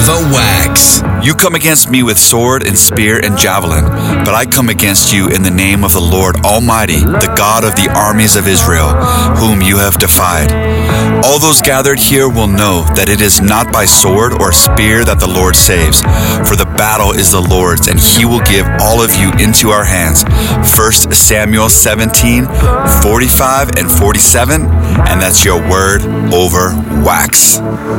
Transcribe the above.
over wax. You come against me with sword and spear and javelin, but I come against you in the name of the Lord Almighty, the God of the armies of Israel, whom you have defied. All those gathered here will know that it is not by sword or spear that the Lord saves, for the battle is the Lord's, and he will give all of you into our hands. 1 Samuel 17, 45 and 47, and that's your word over wax.